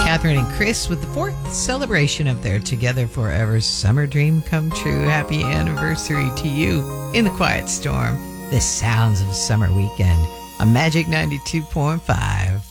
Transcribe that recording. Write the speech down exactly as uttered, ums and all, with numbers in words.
Catherine and Chris with the fourth celebration of their Together Forever Summer Dream Come True. Happy anniversary to you in the Quiet Storm. The sounds of a summer weekend on Magic ninety-two point five.